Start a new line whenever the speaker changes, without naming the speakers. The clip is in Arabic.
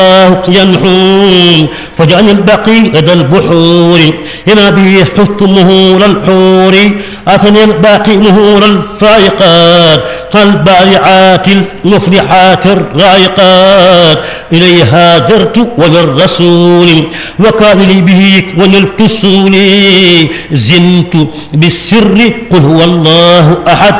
ينحو فجعل البقي لدى البحور هنا به حفت مهول الحور أثني الباقي مهول الفائقات كالبارعات المفلحات الرائقات إليها درت وللرسول وكان لي به ونلت السول زنت بالسر قل هو الله أحد